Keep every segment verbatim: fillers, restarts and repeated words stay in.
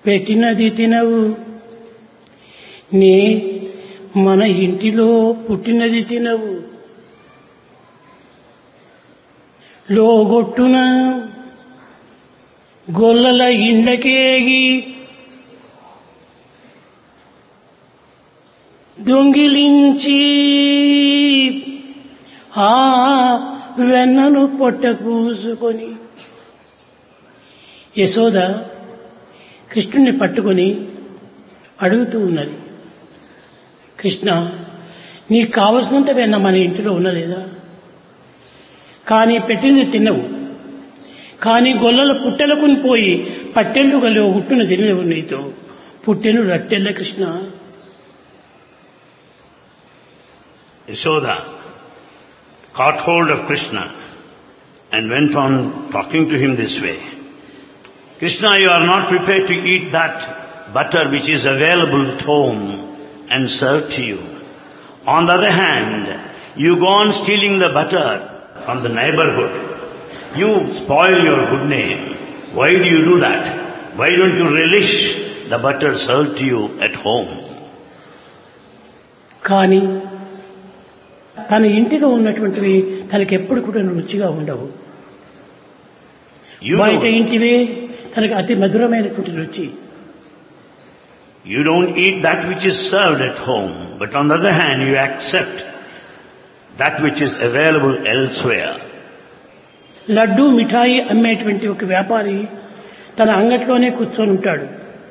పెట్టినది తినవు నీ మన ఇంటిలో పుట్టినది తినవు లోగొట్టున గొల్లల ఇండ్లకేగి దొంగిలించి ఆ వెన్నను పొట్ట కూసుకొని యశోద కృష్ణుణ్ణి పట్టుకొని అడుగుతూ ఉన్నది, కృష్ణ నీకు కావలసినంత వెన్న మన ఇంటిలో ఉన్నలేదా? కానీ పెట్టింది తినవు, కానీ గొల్లల పుట్టెలకు పోయి పట్టెళ్ళు గలో గుట్టును తినవు, నీతో పుట్టెను రట్టెళ్ళ Krishna. Yashoda caught hold of Krishna and went on talking to him this way. Krishna, you are not prepared to eat that butter which is available at home and served to you. On the other hand, you go on stealing the butter from the neighborhood. You spoil your good name. Why do you do that? Why don't you relish the butter served to you at home? కానీ తన ఇంటిలో ఉన్నటువంటివి తనకి ఎప్పుడు కూడా రుచిగా ఉండవు. బయట ఇంటివే తనకి అతి మధురమైనటువంటి రుచి. You don't eat that which is served at home, but on the other hand you accept that which is available elsewhere. Laddu మిఠాయి అమ్మేటువంటి ఒక వ్యాపారి తన అంగట్లోనే కూర్చొని ఉంటాడు.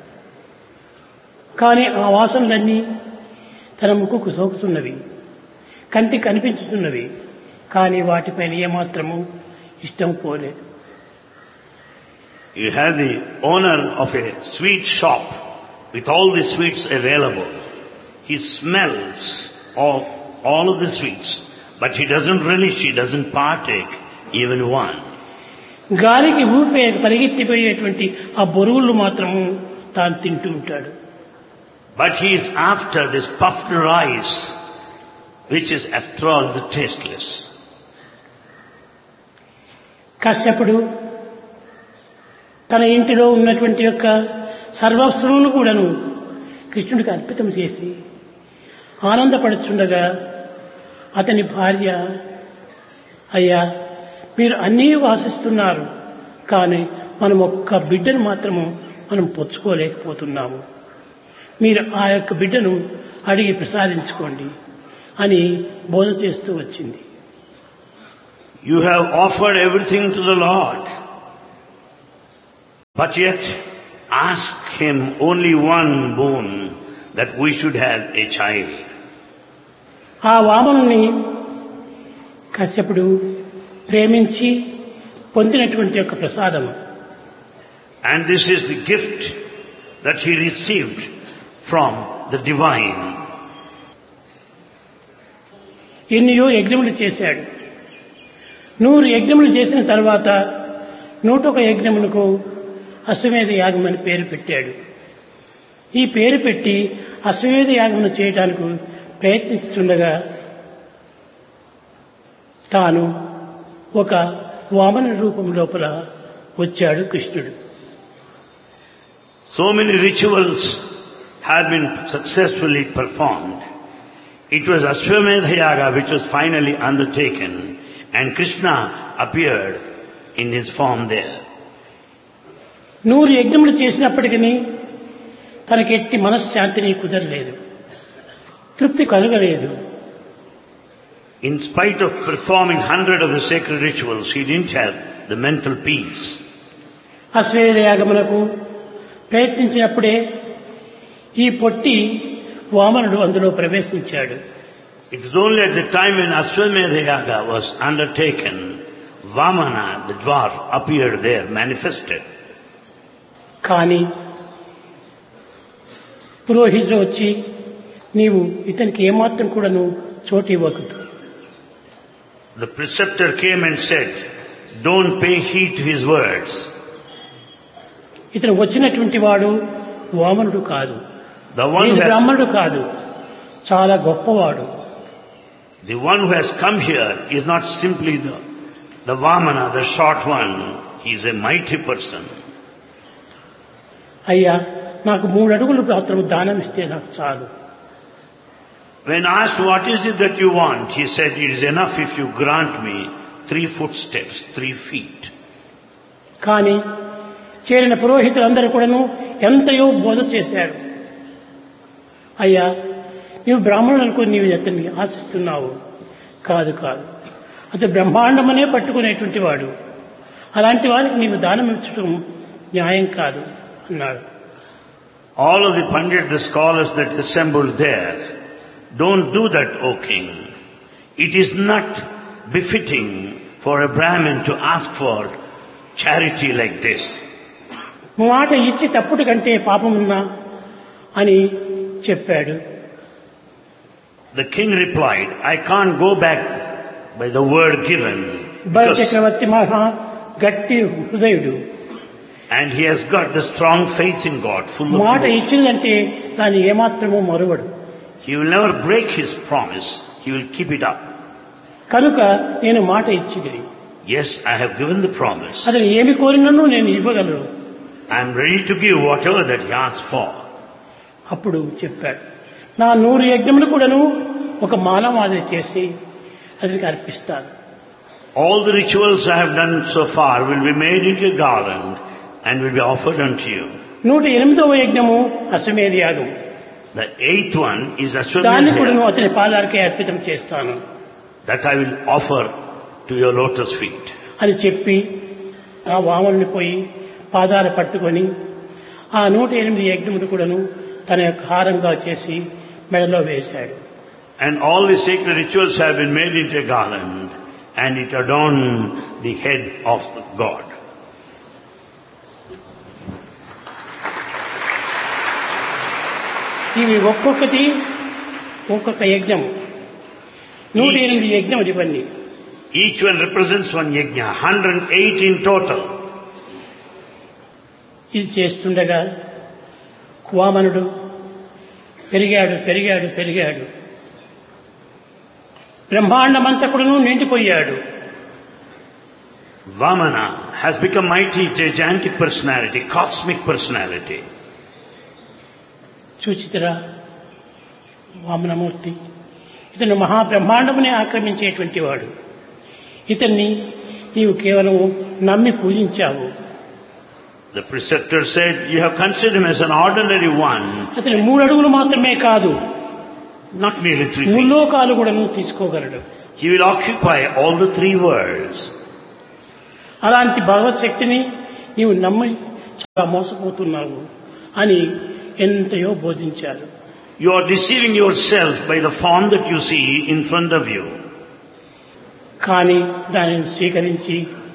కానీ ఆ వాసనలన్నీ తన ముక్కుకు సోకుతున్నవి, కంటికి కనిపించుతున్నవి, కానీ వాటిపైన ఏమాత్రము ఇష్టం పోలేదు. You have the owner of a sweet shop with all the sweets available. He smells all, all of the sweets, but he doesn't relish, he doesn't partake even one. గాలికి ఊపే పరిగెత్తిపోయేటువంటి ఆ బొరుగులు మాత్రము తాను తింటూ ఉంటాడు. But he is after this puffed rice, which is after all the tasteless. కశ్యపుడు తన ఇంటిలో ఉన్నటువంటి యొక్క సర్వస్వమును కూడాను కృష్ణుడికి అర్పితం చేసి ఆనందపడుచుండగా అతని భార్య, అయ్యా మీరు అన్నీ వాసిస్తున్నారు, కానీ మనం ఒక్క బిడ్డను మాత్రము మనం పొచ్చుకోలేకపోతున్నాము, మీరు ఆ యొక్క బిడ్డను అడిగి ప్రసాదించుకోండి అని బోధ చేస్తూ వచ్చింది. You have offered everything to the Lord, but yet ask him only one boon, that we should have a child. ఆ వామనుని కశ్యపుడు ప్రేమించి పొందినటువంటి యొక్క ప్రసాదము. And this is the gift that he received from the divine. ఎన్నో యజ్ఞములు చేశాడు. నూరు యజ్ఞములు చేసిన తర్వాత నూటొక యజ్ఞములకు అశ్వమేధ యాగం అని పేరు పెట్టాడు. ఈ పేరు పెట్టి అశ్వమేధ యాగమును చేయడానికి ప్రయత్నిస్తుండగా తాను ఒక వామన రూపం లోపల వచ్చాడు కృష్ణుడు. So many rituals had been successfully performed. It was Ashwamedha Yaga which was finally undertaken, and Krishna appeared in his form there. నూరు యజ్ఞములు చేసినప్పటికీ తనకి ఎట్టి మనశ్శాంతిని కుదరలేదు, తృప్తి కలగలేదు. In spite of performing hundred of the sacred rituals, he didn't have the mental peace. అశ్వమేధ యాగమునకు ప్రయత్నించినప్పుడే ఈ పొట్టి వామనుడు అందులో ప్రవేశించాడు. It was only at the time when Ashwamedha Yaga was undertaken, Vamana, the dwarf, appeared there, manifested. కానీ పురోహితుడు వచ్చి నీవు ఇతనికి ఏమాత్రం కూడా నువ్వు చోటు ఇవ్వకూడదు. The preceptor came and said, don't pay heed to his words. ఇతను వచ్చినటువంటి వాడు వామనుడు కాదు, The one who has, బ్రాహ్మణుడు కాదు, చాలా గొప్పవాడు. the one who has come here is not simply the, the Vamana, the short one. He is a mighty person. అయ్యా నాకు మూడు అడుగులు మాత్రం దానం ఇస్తే నాకు చాలు. When asked what is it that you want, he said, it is enough if you grant me three footsteps, three feet. కానీ చేరిన పురోహితులందరూ కూడాను ఎంతయో బోధ చేశారు. అయ్యా, నీవు బ్రాహ్మణులకు నీవు అతన్ని ఆశిస్తున్నావు. కాదు కాదు, అతను బ్రహ్మాండమనే పట్టుకునేటువంటి వాడు. అలాంటి వారికి నీవు దానం ఇచ్చడం న్యాయం కాదు అన్నాడు. All of the Pandit, the scholars that assembled there, don't do that, O king. It is not befitting for a Brahmin to ask for charity like this. మాట ఇచ్చి తప్పుడు కంటే పాపమున్నా అని చెప్పాడు. The king replied, I can't go back by the word given. బల చక్రవర్తి మహా గట్టి హృదయుడు. And he has got the strong faith in God, full of మాట devotion. ఇచ్చిందంటే దాన్ని ఏమాత్రమూ మరువడు. He will never break his promise. He will keep it up. కనుక నేను మాట ఇచ్చిది. Yes, I have given the promise. అతను ఏమి కోరినను నేను ఇవ్వగలను. I am ready to give whatever that he asks for. అప్పుడు చెప్పాడు, నా నూరు యజ్ఞములు కూడాను ఒక మానవాది చేసి అతనికి అర్పిస్తాను. All the rituals I have done so far will be made into a garland and will be offered unto you. నూట ఎనిమిదవ యజ్ఞము అశ్వమేధ యాగం. The eighth one is దాన్ని కూడాను Ashwamedha. అతని పాదాలకే అర్పితం చేస్తాను That I will offer to your lotus feet. అని చెప్పి ఆ వామనుని పోయి పాదాలు పట్టుకొని ఆ నూట ఎనిమిది యజ్ఞములు కూడాను తన యొక్క హారంగా చేసి మెడలో వేశాడు. And all the sacred rituals have been made into a garland and it adorned the head of God. ఇవి ఒక్కొక్కటి ఒక్కొక్క యజ్ఞం. నూట ఎనిమిది యజ్ఞం ఇవన్నీ. Each one represents one yajna, one hundred eight in total. ఇది చేస్తుండగా వామనుడు పెరిగాడు పెరిగాడు పెరిగాడు బ్రహ్మాండమంతకుడును నిండిపోయాడు. Vamana has become mighty, gigantic personality, cosmic personality. చూచితరా Vamanamurthy ఇతను మహాబ్రహ్మాండమునే ఆక్రమించేటువంటి వాడు. ఇతన్ని నీవు కేవలం నమ్మి పూజించావు. The preceptor said, you have considered him as an ordinary one, అతను మూడు అడుగులు మాత్రమే కాదు, not merely three feet. ముల్లోకాలు కూడా నువ్వు తీసుకోగలడు. He will occupy all the three worlds. అలాంటి భగవత్ శక్తిని నీవు నమ్మి చాలా మోసపోతున్నావు అని ఎంతయో బోధించారు. You are deceiving yourself by the form that you see in front of you. కానీ దానిని స్వీకరించి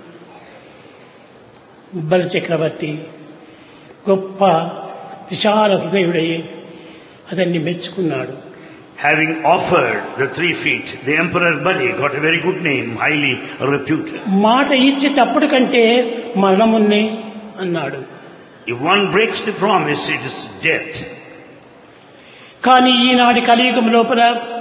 బల చక్రవర్తి గొప్ప విశాల హృదయుడయ్యి అతన్ని మెచ్చుకున్నాడు. Having offered the three feet, the Emperor Bali got a very good name, highly reputed. మాట ఇచ్చేటప్పుడు కంటే మరణమున్నే అన్నాడు. If one breaks the promise, it is death. కానీ ఈనాటి కలియుగం లోపల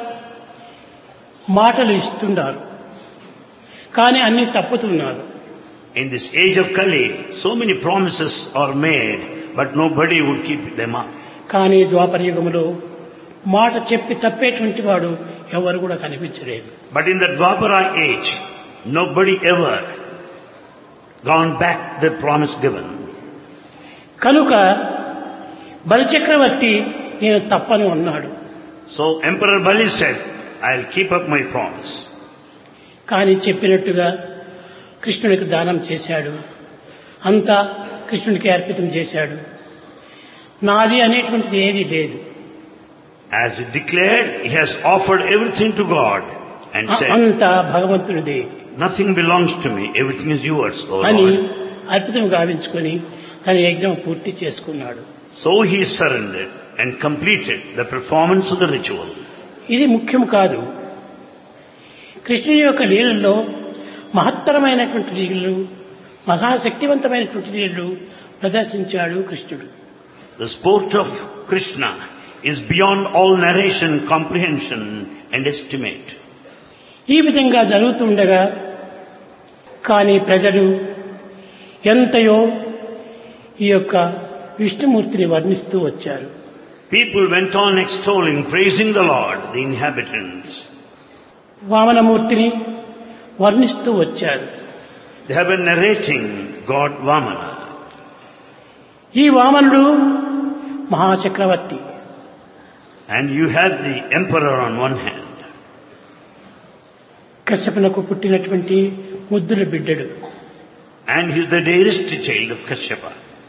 మాటలు ఇస్తున్నారు, కానీ అన్ని తప్పుతున్నారు. In this age of Kali, so many promises are made, but nobody would keep them up. కానీ ద్వాపర యుగంలో మాట చెప్పి తప్పేటువంటి వాడు ఎవరు కూడా కనిపించలేదు. But in the Dwapara age, nobody ever gone back the promise given. కనుక బలిచక్రవర్తి నేను తప్పను అన్నాడు. So Emperor Bali said, I'll keep up my promise. కానీ చెప్పినట్టుగా కృష్ణుడికి దానం చేశాడు. అంతా కృష్ణుడికి అర్పితం చేశాడు. నాది అనేటువంటిది ఏదీ లేదు. As he declared, he has offered everything to God and said, అంతా భగవంతుడిదే nothing belongs to me, everything is yours, O అని Lord. అర్పితం గావించుకొని తన యజ్ఞం పూర్తి చేసుకున్నాడు. So he surrendered and completed the performance of the ritual. ఇది ముఖ్యం కాదు. కృష్ణుని యొక్క లీలల్లో మహత్తరమైనటువంటి లీలలు, మహాశక్తివంతమైనటువంటి లీలలు ప్రదర్శించాడు కృష్ణుడు. The sport of Krishna is beyond all narration, comprehension and estimate. ఈ విధంగా జరుగుతుండగా కానీ ప్రజలు ఎంతయో ఈ యొక్క విష్ణుమూర్తిని వర్ణిస్తూ వచ్చారు. People went on extolling, praising the Lord, the inhabitants. వామనమూర్తిని వర్ణిస్తూ వచ్చారు. They have been narrating God Vamana. ఈ వామనుడు మహాచక్రవర్తి. And you have the emperor on one hand. కశ్యపునకు పుట్టినటువంటి ముద్దుల బిడ్డడు. And he is the dearest child of Kashyapa.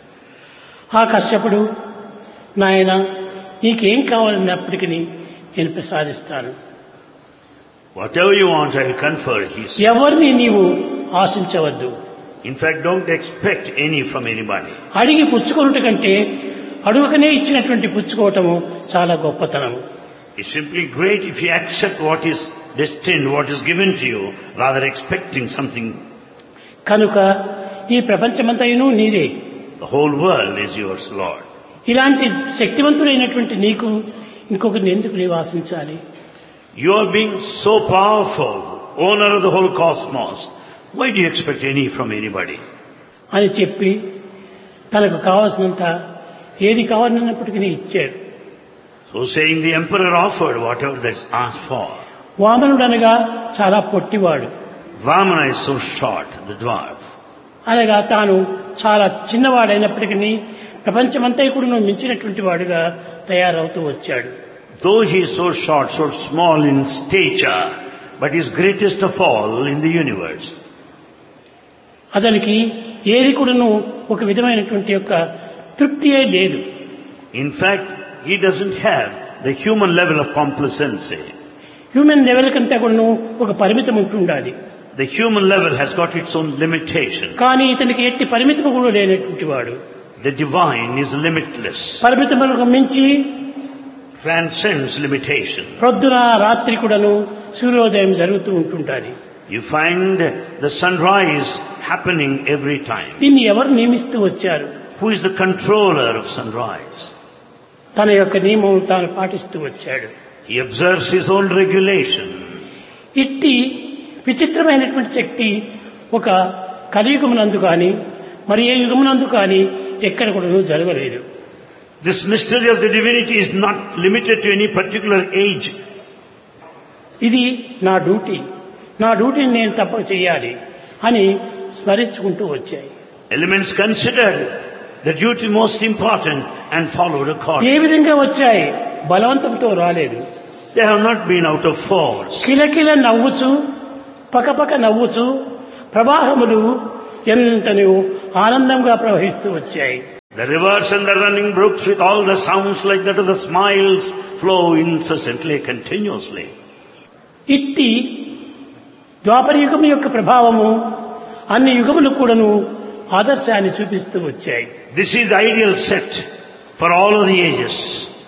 ఆ కశ్యపుడు, నాయన నీకేం కావాలన్నప్పటికీ నేను ప్రసాదిస్తాను. Whatever you want, I will confer, he said. ఎవరిని నీవు ఆశించవద్దు. In fact, don't expect any from anybody. అడిగి పుచ్చుకొనుట కంటే అడుగకనే ఇచ్చినటువంటి పుచ్చుకోవటము చాలా గొప్పతనము. It's simply great if you accept what is destined, what is given to you, rather expecting something. కనుక ఈ ప్రపంచమంతయును నీదే. The whole world is yours, Lord. ఇలాంటి శక్తివంతుడైనటువంటి నీకు ఇంకొకరిని ఎందుకు నీవు ఆశించాలి? You are being so powerful, owner of the whole cosmos. Why do you expect any from anybody? అని చెప్పి తనకు కావాల్సినంత ఏది కావాలన్నప్పటికీ ఇచ్చాడు. So saying, the emperor offered whatever that's asked for. వామనుడనగా చాలా పొట్టివాడు. Vamana is so short, the dwarf. అనగా తాను చాలా చిన్నవాడైనప్పటికీ ప్రపంచమంతా కూడా మించినటువంటి వాడుగా తయారవుతూ వచ్చాడు. Though he is so short, so small in stature, but he is greatest of all in the universe. అతనికి ఏది కూడాను ఒక విధమైనటువంటి యొక్క తృప్తియే లేదు. In fact, he doesn't have the human level of complacency. Human level కంటే కూడాను ఒక పరిమితం ఉంటుండాలి. The human level has got its own limitation. కానీ ఇతనికి ఎట్టి పరిమితం కూడా లేనటువంటి వాడు. The divine is limitless. పరిమితములకు మించి Transcends limitation. ప్రొద్దున రాత్రి కూడాను సూర్యోదయం జరుగుతూ ఉంటుంటాది. You find the sunrise happening every time. దీన్ని ఎవరు నియమిస్తూ వచ్చారు? Who is the controller of sunrise? తన యొక్క నియమం తాను పాటిస్తూ వచ్చాడు. He observes his own regulation. ఇట్టి విచిత్రమైనటువంటి శక్తి ఒక కలియుగమునందు కానీ మరి ఏ యుగమునందు కానీ ఎక్కడ కూడా జరగలేదు. This mystery of the divinity is not limited to any particular age. ఇది నా డ్యూటీ, నా డ్యూటీని నేను తప్పక చేయాలి అని స్మరించుకుంటూ వచ్చాయి. Elements considered the duty most important and followed accordingly. ఏ విధంగా వచ్చాయి? బలవంతంతో రాలేదు. They have not been out of force. కిలకిల నవ్వుచు పకపక నవ్వుచు ప్రవాహములు ఎంతనో ఆనందంగా ప్రవహిస్తూ వచ్చాయి. The rivers and the running brooks with all the sounds like that of the smiles flow incessantly, continuously. ఇట్టి ద్వాపర యుగం యొక్క ప్రభావము అన్ని యుగములు కూడాను ఆదర్శాన్ని చూపిస్తూ వచ్చాయి. This is the ideal set for all of the ages.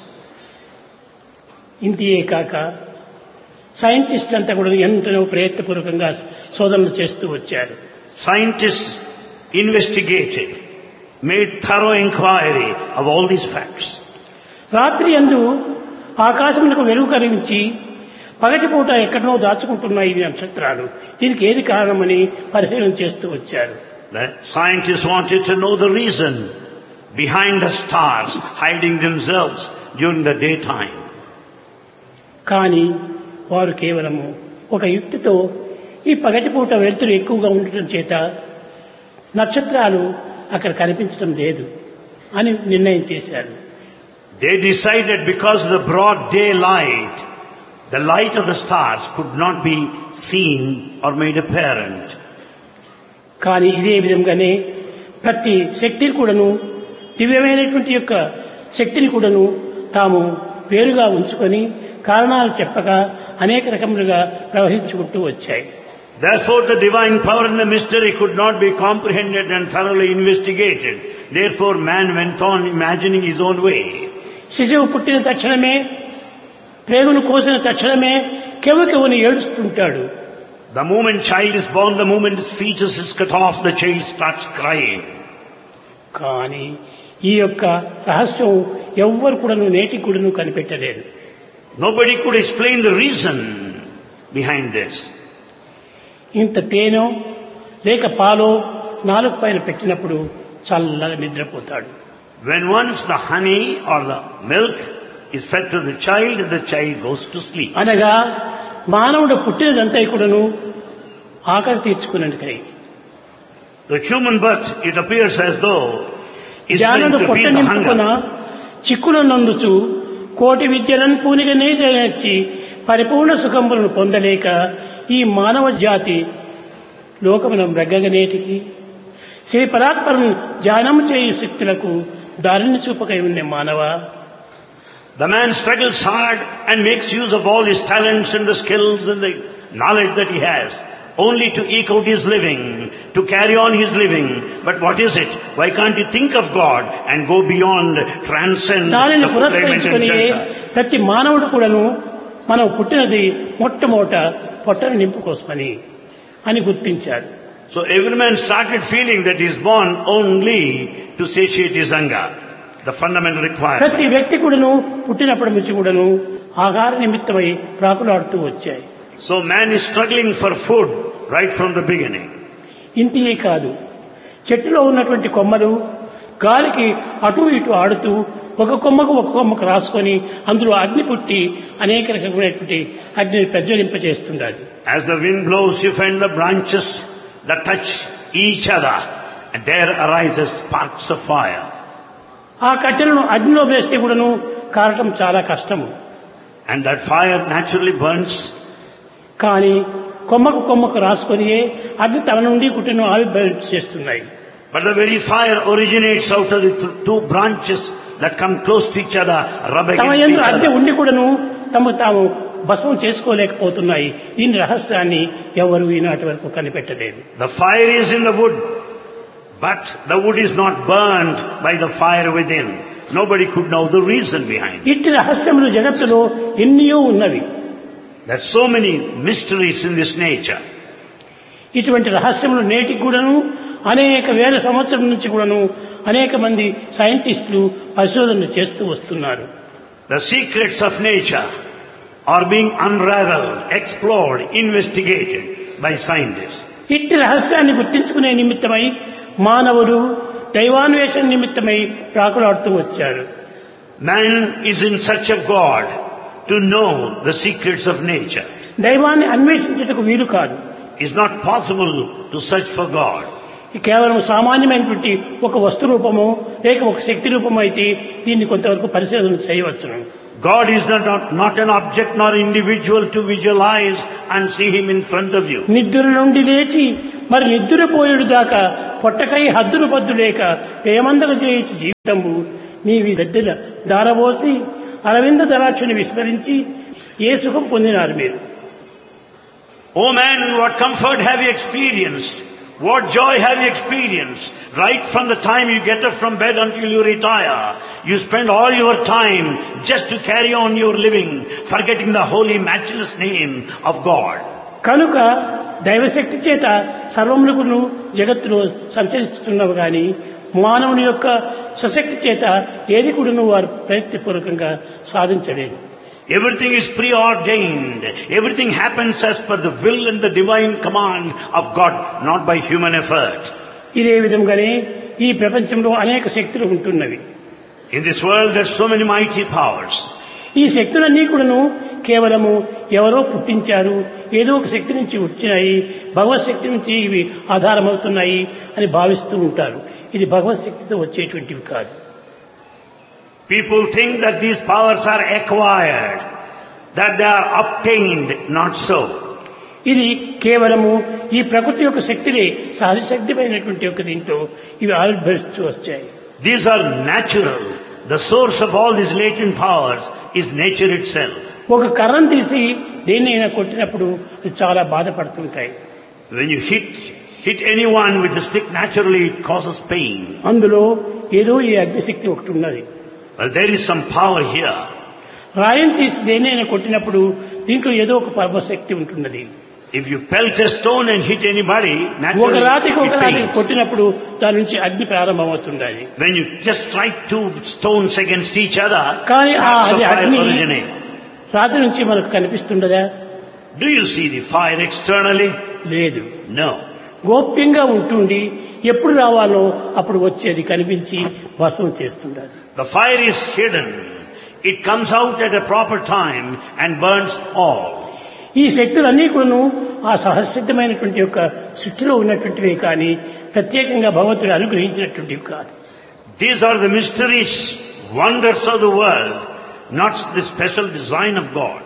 ఇంతియే కాక సైంటిస్ట్ అంతా కూడా ఎంతో ప్రయత్నపూర్వకంగా శోధనలు చేస్తూ వచ్చారు. Scientists investigated, made thorough inquiry of all these facts. రాత్రి యందు ఆకాశమునకు వెలుగు కలిగించి పగటిపూట ఎక్కడనో దాచుకుంటున్నాయి ఈ నక్షత్రాలు. దీనికి ఏది కారణమని పరిశీలన చేస్తూ వచ్చారు. The scientists wanted to know the reason behind the stars hiding themselves during the daytime. కానీ వారు కేవలము ఒక యుక్తితో ఈ పగటిపూట వెలుతురు ఎక్కువగా ఉండటం చేత నక్షత్రాలు అక్కడ కనిపించడం లేదు అని నిర్ణయం చేశారు. They decided because of the broad daylight, the light of the stars could not be seen or made apparent. కానీ ఇదే విధంగానే ప్రతి శక్తిని కూడాను దివ్యమైనటువంటి యొక్క శక్తిని కూడాను తాము వేరుగా ఉంచుకొని కారణాలు చెప్పగా అనేక రకములుగా ప్రవహించుకుంటూ వచ్చాయి. Therefore the divine power and the mystery could not be comprehended and thoroughly investigated. Therefore man went on imagining his own way. శిశువు పుట్టిన తక్షణమే ప్రేగును కోసిన తక్షణమే కెవ్వుకెవ్వుని ఏడుస్తుంటాడు. The moment child is born, the moment his fetus is cut off, the child starts crying. కానీ ఈ యొక్క రహస్యం ఎవ్వరు కూడా నేటికి కూడా కనిపెట్టలేరు. Nobody could explain the reason behind this. ఇంత తేనో లేక పాలో నాలుగు పైన పెట్టినప్పుడు చల్లగా నిద్రపోతాడు. When once the honey or the milk is fed to the child, the child goes to sleep. అనగా మానవుడు పుట్టినదంతా కూడాను ఆకలి తీర్చుకునేందుకై. The human birth, it appears as though, is meant జ్ఞానుడు to పొట్ట appease the నింపుకున్న hunger. చిక్కులను నందుచు కోటి విద్యలను పూనిగనే నేర్చి పరిపూర్ణ సుఖములను పొందలేక ఈ మానవ జాతి లోకమున బ్రగ్గగనేటికి శ్రీ పరాత్పరం ధ్యానము చేయు శక్తులకు దారిని చూపకై ఉన్న మానవ. The man struggles hard and makes use of all his talents and the skills and the knowledge that he has, only to eke out his living, to carry on his living. But what is it? Why can't he think of God and go beyond, transcend దానిని the fulfillment and పురస్కరించుకొని shelter? ప్రతి మానవుడు కూడాను మనం పుట్టినది మొట్టమొదట పొట్టను నింపుకోసమని అని గుర్తించారు. So every man started feeling that he is born only to satiate his hunger, the fundamental requirement. ప్రతి వ్యక్తి కూడాను పుట్టినప్పటి నుంచి కూడాను ఆహార నిమిత్తమై ప్రాకులాడుతూ వచ్చాయి. So man is struggling for food right from the beginning. ఇంతియే కాదు, చెట్టులో ఉన్నటువంటి కొమ్మలు గాలికి అటు ఇటు ఆడుతూ ఒక కొమ్మకు ఒక కొమ్మకు రాసుకొని అందులో అగ్ని పుట్టి అనేక రకమైనటువంటి అగ్నిని ప్రజ్వలింపజేస్తుండాలి. As the wind blows, you find the branches that touch each other, and there arises sparks of fire. ఆ కట్టెలను అగ్నిలో వేస్తే కూడాను కారటం చాలా కష్టము. And that fire naturally burns. కానీ కొమ్మకు కొమ్మకు రాసుకొని అగ్ని తన నుండి కుట్టిన ఆవిర్భవింప చేస్తున్నాయి. But the very fire originates out of the th- two branches that come close to each other, rub తమ against యందు each అగ్ని other. ఉండి కూడాను తమకు తాము భస్మం చేసుకోలేకపోతున్నాయి. దీని రహస్యాన్ని ఎవరు ఈనాటి వరకు కనిపెట్టలేదు. The fire is in the wood, but the wood is not burned by the fire within. Nobody could know the reason behind it. ఇట్టి రహస్యములు జగత్తులో ఎన్నో ఉన్నవి. There are so many mysteries in this nature. ఇటువంటి రహస్యములు నేటికి కూడాను అనేక వేల సంవత్సరం నుంచి కూడాను అనేక మంది సైంటిస్టులు పరిశోధనలు చేస్తూ వస్తున్నారు. The secrets of nature are being unraveled, explored, investigated by scientists. ఇట్టి రహస్యాన్ని గుర్తించుకునే నిమిత్తమై మానవుడు దైవాన్వేషణ నిమిత్తమై ప్రాకులాడుతూ వచ్చారు. Man is in search of God to know the secrets of nature. దైవాన్ని అన్వేషించుటకు వీలు కాదు. It's not possible to search for God. ఇది కేవలం సామాన్యమైనటువంటి ఒక వస్తు రూపము లేక ఒక శక్తి రూపము అయితే దీన్ని కొంతవరకు పరిశోధన చేయవచ్చును. God is not, not an object nor individual to visualize and see Him in front of you. నిద్ర నుండి లేచి మరి నిద్రపోయేడు దాకా పొట్టకై హద్దులు పద్దు లేక ఏమందక చేయొచ్చు జీవితంబు నీవి వెద్దెల దారబోసి అరవింద దరాక్షుని విస్మరించి ఏ సుఖం పొందినారు మీరు? Oh man, what comfort have you experienced? What joy have you experienced? Right from the time you get up from bed until you retire, you spend all your time just to carry on your living, forgetting the holy, matchless name of God. కనుక దైవశక్తి చేత సర్వములను జగత్తులో సంచరిస్తున్నవి కానీ మానవుని యొక్క స్వశక్తి చేత ఏది కూడాను వారు ప్రయత్నపూర్వకంగా సాధించలేదు. Everything is preordained. Everything happens as per the will and the divine command of God, not by human effort. ఇదే విధంగానే ఈ ప్రపంచంలో అనేక శక్తులు ఉంటున్నవి. In this world there are so many mighty powers. ఈ శక్తులన్నీ కూడాను కేవలము ఎవరో పుట్టించారు, ఏదో ఒక శక్తి నుంచి వచ్చినాయి, భగవత్ శక్తి నుంచి ఇవి ఆధారమవుతున్నాయి అని భావిస్తూ ఉంటారు. ఇది భగవత్ శక్తితో వచ్చేటువంటివి కాదు. People think that these powers are acquired, that they are obtained, not so. ఇది కేవలము ఈ ప్రకృతి యొక్క శక్తిని సహజశక్తిమైనటువంటి యొక్క దీంట్లో ఇవి ఆవిర్భవిస్తూ వచ్చాయి. These are natural. The source of all these latent powers is nature itself. ఒక కర్రను తీసి దేన్నైనా కొట్టినప్పుడు అది చాలా బాధపడుతుంటాయి. When you hit hit anyone with the stick, naturally it causes pain. అందులో ఏదో ఈ అగ్నిశక్తి ఒకటి ఉన్నది. Well, there is some power here. రాయిని తీసి దేన్నైనా కొట్టినప్పుడు దీంట్లో ఏదో ఒక పరమశక్తి ఉంటున్నది. If you pelt a stone and hit anybody, ఒక naturally రాతికి ఒక it రాతికి pains. కొట్టినప్పుడు దాని నుంచి అగ్ని ప్రారంభమవుతుండాలి. When you just strike two stones against each other, కానీ ఆ sparks of అది fire అగ్ని originate. రాతి నుంచి మనకు కనిపిస్తుండదా? Do you see the fire externally? లేదు. No. గోప్యంగా ఉంటుండి ఎప్పుడు రావాలో అప్పుడు వచ్చేది కనిపించి భస్మం చేస్తుండాలి. The fire is hidden. It comes out at a proper time and burns all. ఈ శక్తులన్నీ కూడాను ఆ సహసిద్ధమైనటువంటి యొక్క సృష్టిలో ఉన్నటువంటివే కానీ ప్రత్యేకంగా భగవంతుడు అనుగ్రహించినటువంటివి కాదు. These are the mysteries, wonders of the world, not the special design of God.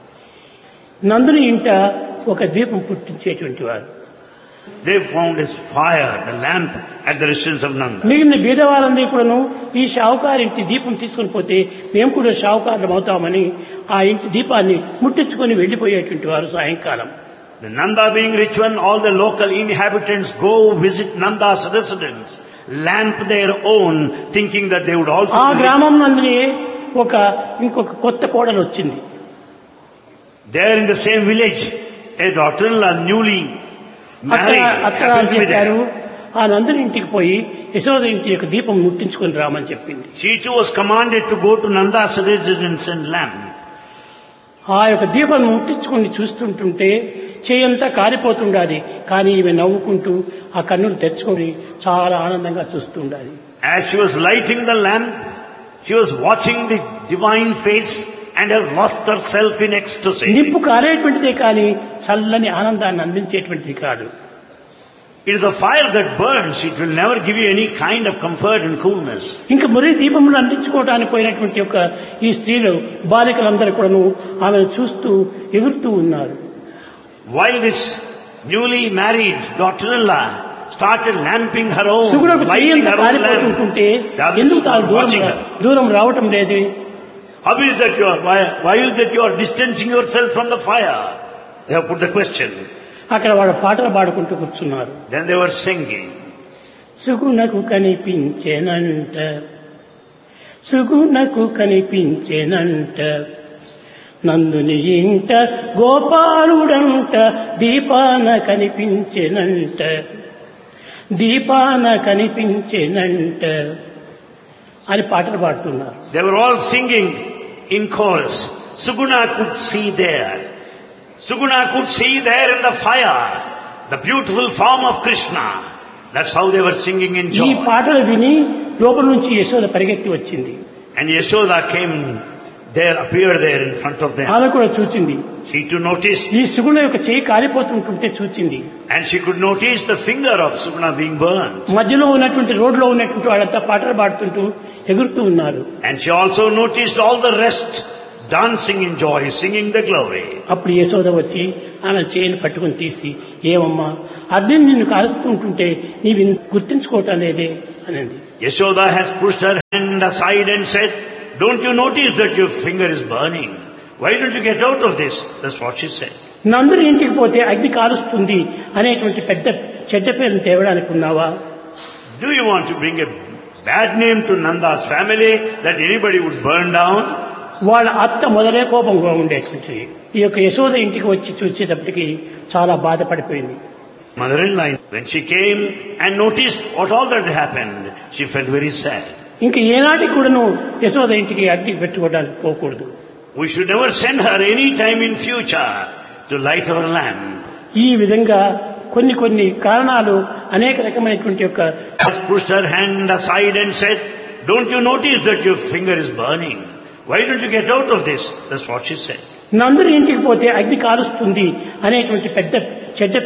నందుని ఇంట ఒక దీపం పుట్టించేటువంటి వారు. They found his fire, the lamp at the residence of Nanda. మిగిలిన బీదవారందరూ కూడాను ఈ షావుకారింటి దీపం తీసుకుని పోతే మేము కూడా షావుకారులం అవుతామని ఆ ఇంటి దీపాన్ని ముట్టించుకొని వెళ్లిపోయేటువంటి వారు సాయంకాలం. The Nanda being rich one, all the local inhabitants go visit Nanda's residence, lamp their own, thinking that they would also ఆ be rich. గ్రామం నందునే ఒక ఇంకొక కొత్త కోడలు వచ్చింది. There in the same village, a daughter-in-law newly married అక్కడ happened to be చెప్పారు there. ఆ నందుని ఇంటికి పోయి యశోద ఇంటి యొక్క దీపం ముట్టించుకొని రామని చెప్పింది. She too was commanded to go to Nanda's residence and lamp. ఆ యొక్క దీపం ముట్టించుకొని చూస్తుంటుంటే చేయంతా కారిపోతుండాలి. కానీ ఈమె నవ్వుకుంటూ ఆ కన్నులు తెచ్చుకొని చాలా ఆనందంగా చూస్తుండాలి. As she was lighting the lamp, she was watching the divine face and has lost herself in ecstasy. నిప్పు కారేటువంటిదే కానీ చల్లని ఆనందాన్ని అందించేటువంటిది కాదు. It is the fire that burns. It will never give you any kind of comfort and coolness. ఇంకా మురి దీపములు అందించుకోవడానికి పోయినటువంటి యొక్క ఈ స్త్రీలు బాలికలందరూ కూడాను ఆమెను చూస్తూ ఎగురుతూ ఉన్నారు. While this newly married daughter-in-law started lamping her own, సుగుణకు lighting చెయ్యంతా her own lamp, కారిపోతుంటుంటే the others ఎందుకు తాను were దూరం watching her. దూరం రావటం లేదు. How is that you are? Why, why is that you are distancing yourself from the fire? They have put the question. అక్కడ వాళ్ళ పాటలు పాడుకుంటూ కూర్చున్నారు. Then they were singing. సుగుణకు కనిపించేనంట, సుగుణకు కనిపించేనంట, నందుని ఇంట గోపాలుడంట, దీపాన కనిపించేనంట, దీపాన కనిపించేనంట అని పాటలు పాడుతున్నారు. They were all singing in chorus. Suguna could see there. Suguna could see there in the fire the beautiful form of Krishna. That's how they were singing in ఈ joy. పాటలు విని లోపల నుంచి యశోద పరిగెత్తి వచ్చింది. And Yashoda came there, appeared there in front of them. ఆమె కూడా చూచింది. She too noticed, ఈ సుగుణ యొక్క చేయి కాలిపోతుంటుంటే చూచింది. and she could notice the finger of Suguna being burned. మధ్యలో ఉన్నటువంటి రోడ్లో ఉన్నటువంటి వాళ్ళంతా పాటలు పాడుతుంటూ ఎగురుతూ ఉన్నారు. And she also noticed all the rest dancing in joy, singing the glory. అప్పుడు యశోద వచ్చి ఆమె చేయిని పట్టుకుని తీసి, ఏమమ్మా అగ్ని నిన్ను కాలుస్తుంటుంటే నీవు గుర్తించుకోవటం లేదే అనండి. Yashoda has pushed her hand aside and said, don't you notice that your finger is burning? Why don't you get out of this? That's what she said. నందుని ఇంటికి పోతే అగ్ని కాలుస్తుంది అనేటువంటి పెద్ద చెడ్డ పేరును తేవడానికి ఉన్నావా? Do you want to bring a bad name to Nanda's family that anybody would burn down? వాళ్ళ అత్త మొదలే కోపంగా ఉండేటువంటి ఈ యొక్క యశోద ఇంటికి వచ్చి చూసేటప్పటికి చాలా బాధపడిపోయింది. Mother-in-law, when she came and noticed what all that happened, she felt very sad. ఇంక ఏనాటికి కూడాను యశోద ఇంటికి అగ్ని పెట్టుకోవడానికి పోకూడదు. We should never send her any time in future to light our lamp. ఈ విధంగా కొన్ని కొన్ని కారణాలు అనేక రకమైనటువంటి యొక్క Has pushed her hand aside and said, don't you notice that your finger is burning? Why don't you get out of this? That's what she said. నందుని ఇంటికి పోతే అగ్ని కాలుస్తుంది అనేటువంటి పెద్ద చెడ్డ